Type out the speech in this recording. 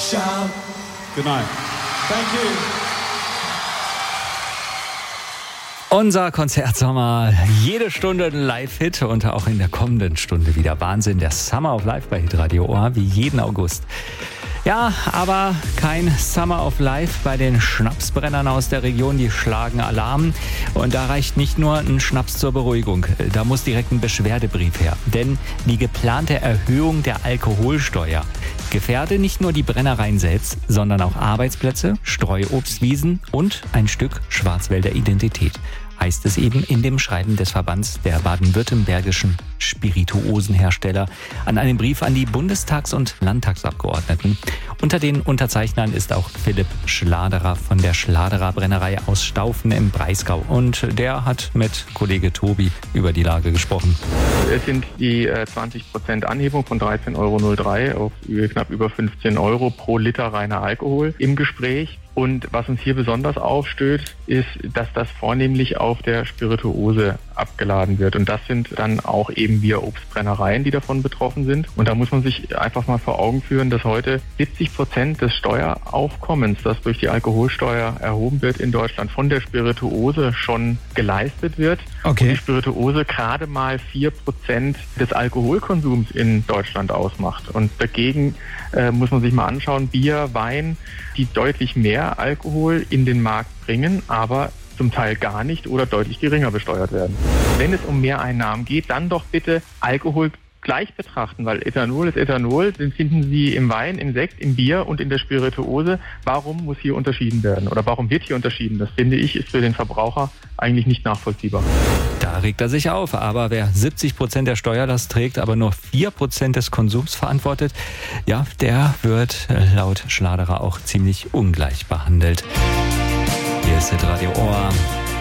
shout. Good night. Thank you. Unser Konzertsommer, jede Stunde ein Live-Hit und auch in der kommenden Stunde wieder Wahnsinn. Der Summer of Life bei Hitradio Ohr, wie jeden August. Ja, aber kein Summer of Life bei den Schnapsbrennern aus der Region, die schlagen Alarm. Und da reicht nicht nur ein Schnaps zur Beruhigung, da muss direkt ein Beschwerdebrief her. Denn die geplante Erhöhung der Alkoholsteuer gefährde nicht nur die Brennereien selbst, sondern auch Arbeitsplätze, Streuobstwiesen und ein Stück Schwarzwälder Identität. Heißt es eben in dem Schreiben des Verbands der baden-württembergischen Spirituosenhersteller an einem Brief an die Bundestags- und Landtagsabgeordneten. Unter den Unterzeichnern ist auch Philipp Schladerer von der Schladerer Brennerei aus Staufen im Breisgau. Und der hat mit Kollege Tobi über die Lage gesprochen. Es sind die 20% Anhebung von 13,03 € auf knapp über 15 € pro Liter reiner Alkohol im Gespräch. Und was uns hier besonders aufstößt, ist, dass das vornehmlich auf der Spirituose abgeladen wird. Und das sind dann auch eben wir Obstbrennereien, die davon betroffen sind. Und da muss man sich einfach mal vor Augen führen, dass heute 70% des Steueraufkommens, das durch die Alkoholsteuer erhoben wird in Deutschland, von der Spirituose schon geleistet wird. Okay. Und die Spirituose gerade mal 4% des Alkoholkonsums in Deutschland ausmacht. Und dagegen muss man sich mal anschauen, Bier, Wein, die deutlich mehr Alkohol in den Markt bringen, aber zum Teil gar nicht oder deutlich geringer besteuert werden. Wenn es um Mehreinnahmen geht, dann doch bitte Alkohol gleich betrachten, weil Ethanol ist Ethanol, den finden Sie im Wein, im Sekt, im Bier und in der Spirituose. Warum muss hier unterschieden werden oder warum wird hier unterschieden? Das finde ich, ist für den Verbraucher eigentlich nicht nachvollziehbar. Da regt er sich auf, aber wer 70% der Steuerlast trägt, aber nur 4% des Konsums verantwortet, ja, der wird laut Schladerer auch ziemlich ungleich behandelt. Hier ist Hitradio Ohr.